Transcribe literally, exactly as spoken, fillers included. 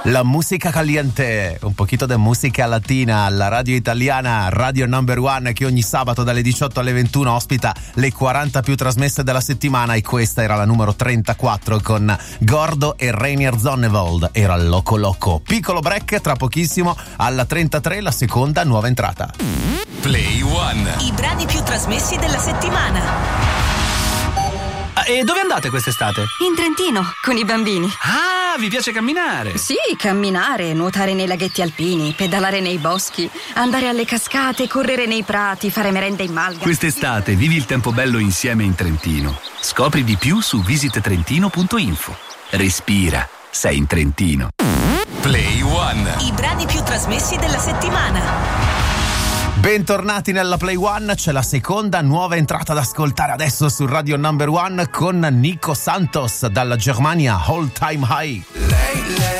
La musica caliente, un pochino di musica latina, la radio italiana, Radio Number One, che ogni sabato dalle diciotto alle ventuno ospita le quaranta più trasmesse della settimana, e questa era la numero trentaquattro con Gordo e Rainier Zonnevold, era Loco Loco. Piccolo break, tra pochissimo alla trentatré la seconda nuova entrata. Play One. I brani più trasmessi della settimana. E dove andate quest'estate? In Trentino, con i bambini. Ah, vi piace camminare? Sì, camminare, nuotare nei laghetti alpini, pedalare nei boschi, andare alle cascate, correre nei prati, fare merenda in malga. Quest'estate vivi il tempo bello insieme in Trentino. Scopri di più su visit trentino punto info. Respira, sei in Trentino. Play One. I brani più trasmessi della settimana. Bentornati nella Play One, c'è la seconda nuova entrata da ascoltare adesso su Radio Number One con Nico Santos dalla Germania, All Time High. Lately